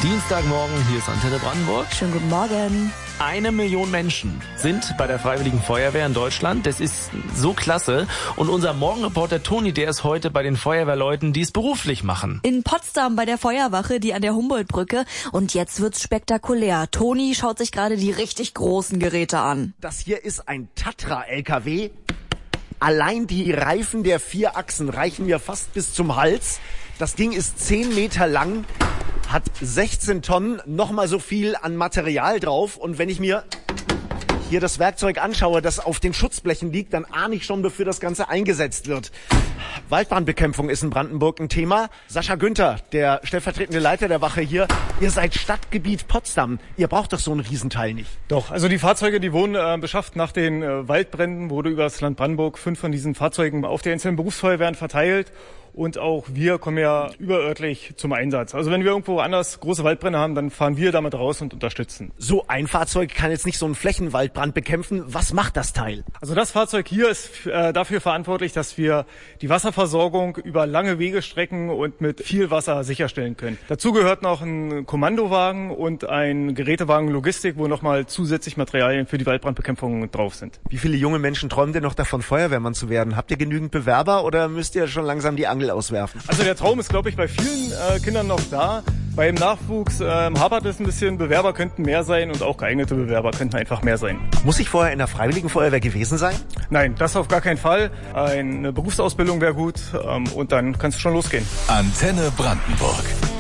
Dienstagmorgen, hier ist Antenne Brandenburg. Schönen guten Morgen. 1 Million Menschen sind bei der Freiwilligen Feuerwehr in Deutschland. Das ist so klasse. Und unser Morgenreporter Toni, der ist heute bei den Feuerwehrleuten, die es beruflich machen. In Potsdam bei der Feuerwache, die an der Humboldt-Brücke. Und jetzt wird's spektakulär. Toni schaut sich gerade die richtig großen Geräte an. Das hier ist ein Tatra-LKW. Allein die Reifen der 4 Achsen reichen mir fast bis zum Hals. Das Ding ist 10 Meter lang, hat 16 Tonnen, nochmal so viel an Material drauf. Und wenn ich mir hier das Werkzeug anschaue, das auf den Schutzblechen liegt, dann ahne ich schon, wofür das Ganze eingesetzt wird. Waldbrandbekämpfung ist in Brandenburg ein Thema. Sascha Günther, der stellvertretende Leiter der Wache hier, ihr seid Stadtgebiet Potsdam. Ihr braucht doch so einen Riesenteil nicht. Doch, also die Fahrzeuge, die wurden beschafft nach den Waldbränden, wurde über das Land Brandenburg 5 von diesen Fahrzeugen auf die einzelnen Berufsfeuerwehren verteilt. Und auch wir kommen ja überörtlich zum Einsatz. Also wenn wir irgendwo anders große Waldbrände haben, dann fahren wir damit raus und unterstützen. So ein Fahrzeug kann jetzt nicht so einen Flächenwaldbrand bekämpfen. Was macht das Teil? Also das Fahrzeug hier ist dafür verantwortlich, dass wir die Wasserversorgung über lange Wegestrecken und mit viel Wasser sicherstellen können. Dazu gehört noch ein Kommandowagen und ein Gerätewagen Logistik, wo nochmal zusätzlich Materialien für die Waldbrandbekämpfung drauf sind. Wie viele junge Menschen träumen denn noch davon, Feuerwehrmann zu werden? Habt ihr genügend Bewerber oder müsst ihr schon langsam die Angel auswerfen? Also der Traum ist, glaube ich, bei vielen Kindern noch da. Beim Nachwuchs hapert es ein bisschen. Bewerber könnten mehr sein und auch geeignete Bewerber könnten einfach mehr sein. Muss ich vorher in der Freiwilligen Feuerwehr gewesen sein? Nein, das auf gar keinen Fall. Eine Berufsausbildung wäre gut und dann kannst du schon losgehen. Antenne Brandenburg.